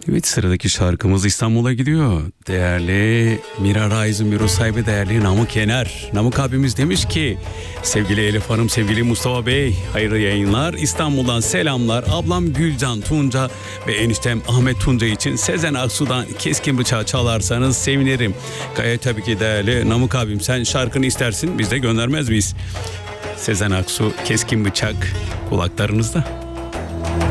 Evet, sıradaki şarkımız İstanbul'a gidiyor. Değerli Mira Rise'ın büro sahibi değerli Namık Yener. Namık abimiz demiş ki sevgili Elif Hanım, sevgili Mustafa Bey, hayırlı yayınlar. İstanbul'dan selamlar. Ablam Gülcan Tunca ve eniştem Ahmet Tunca için Sezen Aksu'dan Keskin Bıçağı çalarsanız sevinirim. Gayet tabii ki değerli Namık abim, sen şarkını istersin, biz de göndermez miyiz? Sezen Aksu, Keskin Bıçak kulaklarınızda.